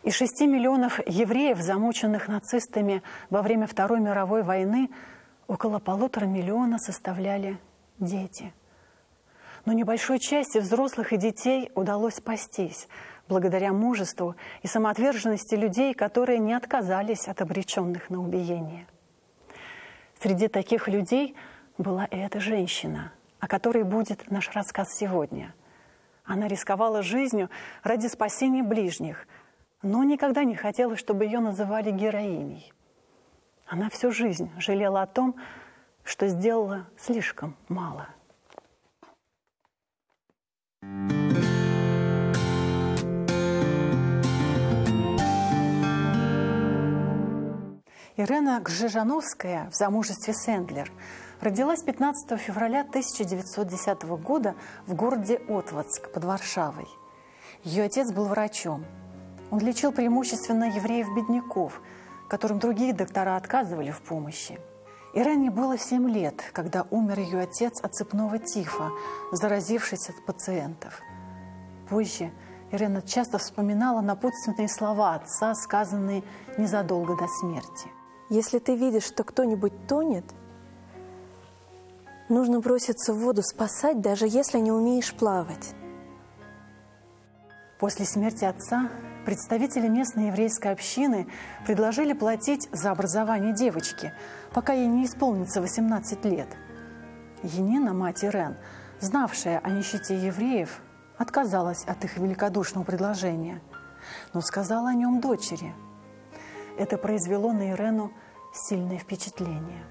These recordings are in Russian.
Из 6 миллионов евреев, замученных нацистами во время Второй мировой войны, около 1,5 миллиона составляли дети. Но небольшой части взрослых и детей удалось спастись благодаря мужеству и самоотверженности людей, которые не отказались от обреченных на убиение. Среди таких людей была и эта женщина, о которой будет наш рассказ сегодня. Она рисковала жизнью ради спасения ближних, но никогда не хотела, чтобы ее называли героиней. Она всю жизнь жалела о том, что сделала слишком мало. Ирена Гжижановская в замужестве Сендлер родилась 15 февраля 1910 года в городе Отводск под Варшавой. Ее отец был врачом. Он лечил преимущественно евреев-бедняков, которым другие доктора отказывали в помощи. Ирене было 7 лет, когда умер ее отец от цепного тифа, заразившись от пациентов. Позже Ирена часто вспоминала напутственные слова отца, сказанные незадолго до смерти. Если ты видишь, что кто-нибудь тонет, нужно броситься в воду спасать, даже если не умеешь плавать. После смерти отца представители местной еврейской общины предложили платить за образование девочки, пока ей не исполнится 18 лет. Енина, мать Ирен, знавшая о нищете евреев, отказалась от их великодушного предложения, но сказала о нем дочери. Это произвело на Ирену сильное впечатление.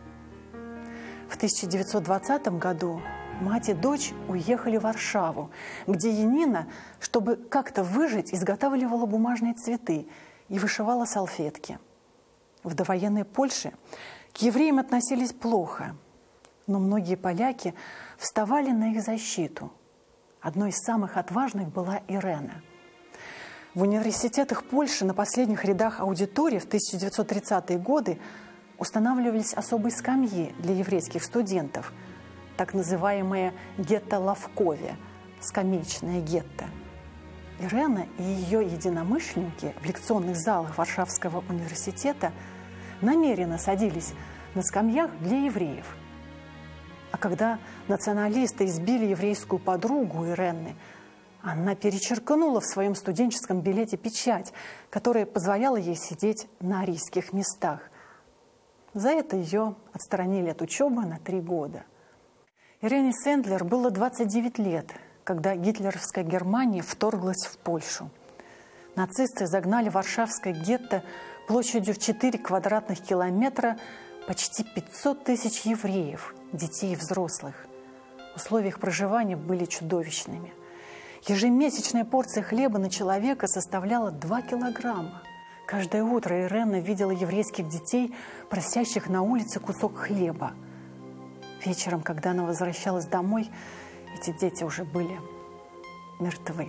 В 1920 году мать и дочь уехали в Варшаву, где Енина, чтобы как-то выжить, изготавливала бумажные цветы и вышивала салфетки. В довоенной Польше к евреям относились плохо, но многие поляки вставали на их защиту. Одной из самых отважных была Ирена. В университетах Польши на последних рядах аудитории в 1930-е годы устанавливались особые скамьи для еврейских студентов, так называемые гетто-лавкове, скамеечное гетто. Ирена и ее единомышленники в лекционных залах Варшавского университета намеренно садились на скамьях для евреев. А когда националисты избили еврейскую подругу Ирены, она перечеркнула в своем студенческом билете печать, которая позволяла ей сидеть на арийских местах. За это ее отстранили от учебы на 3 года. Ирене Сендлер было 29 лет, когда гитлеровская Германия вторглась в Польшу. Нацисты загнали варшавское гетто площадью в 4 квадратных километра почти 500 тысяч евреев, детей и взрослых. Условия их проживания были чудовищными. Ежемесячная порция хлеба на человека составляла 2 килограмма. Каждое утро Ирена видела еврейских детей, просящих на улице кусок хлеба. Вечером, когда она возвращалась домой, эти дети уже были мертвы.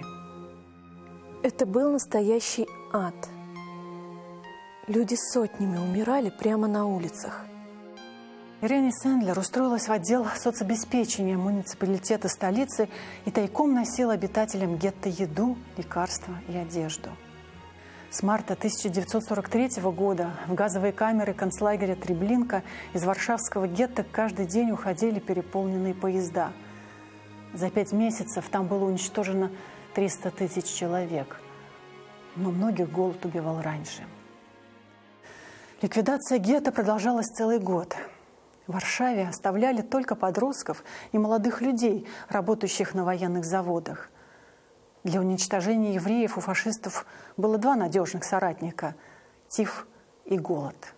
Это был настоящий ад. Люди сотнями умирали прямо на улицах. Ирене Сендлер устроилась в отдел соцобеспечения муниципалитета столицы и тайком носила обитателям гетто еду, лекарства и одежду. С марта 1943 года в газовые камеры концлагеря Треблинка из варшавского гетто каждый день уходили переполненные поезда. За 5 месяцев там было уничтожено 300 тысяч человек. Но многих голод убивал раньше. Ликвидация гетто продолжалась целый год. В Варшаве оставляли только подростков и молодых людей, работающих на военных заводах. Для уничтожения евреев у фашистов было 2 надежных соратника – тиф и голод.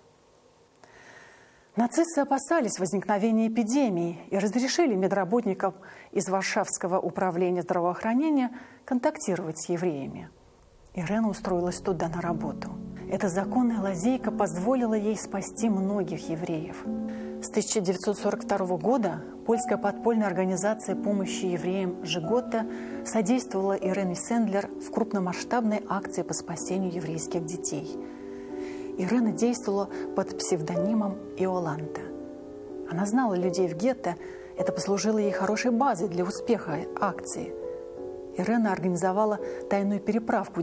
Нацисты опасались возникновения эпидемии и разрешили медработникам из Варшавского управления здравоохранения контактировать с евреями. Ирена устроилась туда на работу. Эта законная лазейка позволила ей спасти многих евреев. С 1942 года польская подпольная организация помощи евреям «Жигота» содействовала Ирене Сендлер в крупномасштабной акции по спасению еврейских детей. Ирена действовала под псевдонимом Иоланта. Она знала людей в гетто, это послужило ей хорошей базой для успеха акции. Ирена организовала тайную переправку